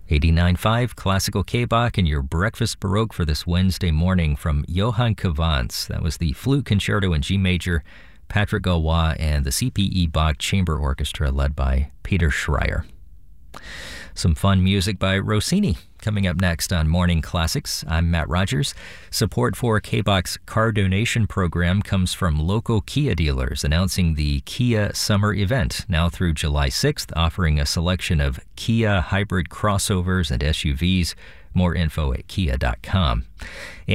89.5 Classical K-Bach and your Breakfast Baroque for this Wednesday morning from Johann Cavans. That was the Flute Concerto in G Major, Patrick Galois, and the CPE Bach Chamber Orchestra led by Peter Schreier. Some fun music by Rossini coming up next on Morning Classics. I'm Matt Rogers. Support for K-Bach's car donation program comes from local Kia dealers announcing the Kia Summer Event now through July 6th, offering a selection of Kia hybrid crossovers and SUVs. More info at kia.com.